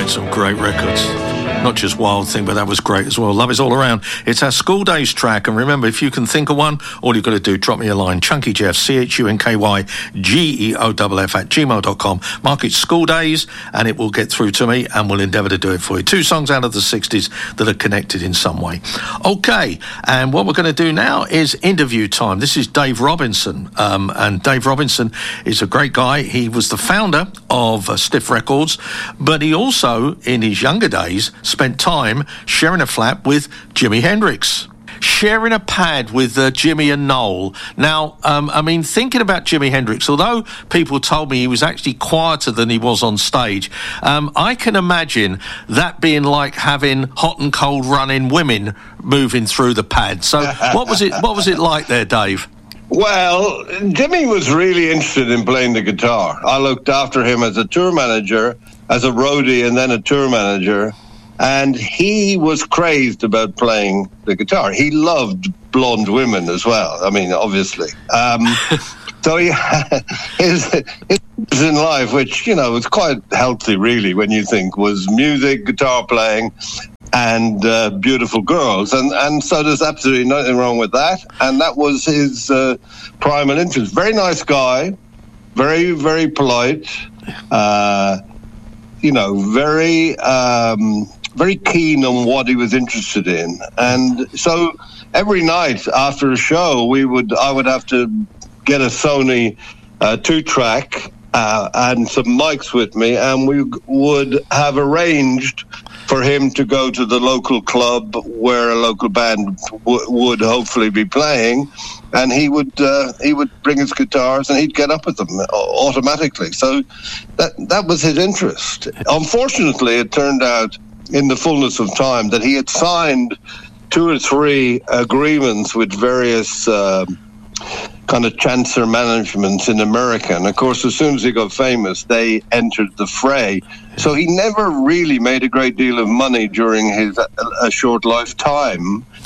Some great records. Not just Wild Thing, but that was great as well. Love is all around. It's our School Days track. And remember, if you can think of one, all you've got to do, drop me a line. Chunky Jeff, CHUNKYGEOFF at gmail.com. Mark it School Days, and it will get through to me, and we'll endeavour to do it for you. 2 songs out of the 60s that are connected in some way. Okay, and what we're going to do now is interview time. This is Dave Robinson, and Dave Robinson is a great guy. He was the founder of Stiff Records, but he also, in his younger days, spent time sharing a flat with Jimi Hendrix. Sharing a pad with Jimmy and Noel. Now, I mean, thinking about Jimi Hendrix, although people told me he was actually quieter than he was on stage, I can imagine that being like having hot and cold running women moving through the pad. So what was it like there, Dave? Well, Jimmy was really interested in playing the guitar. I looked after him as a tour manager, as a roadie, and then a tour manager. And he was crazed about playing the guitar. He loved blonde women as well. I mean, obviously. So he had his in life, which, you know, was quite healthy, really, when you think, was music, guitar playing, and beautiful girls. And so there's absolutely nothing wrong with that. And that was his primal interest. Very nice guy, very, very polite, you know, very keen on what he was interested in. And so every night after a show, I would have to get a Sony 2-track and some mics with me, and we would have arranged for him to go to the local club where a local band would hopefully be playing, and he would bring his guitars and he'd get up with them automatically. So that was his interest. Unfortunately, it turned out in the fullness of time that he had signed 2 or 3 agreements with various kind of chancer managements in America. And of course, as soon as he got famous, they entered the fray. So he never really made a great deal of money during his short lifetime.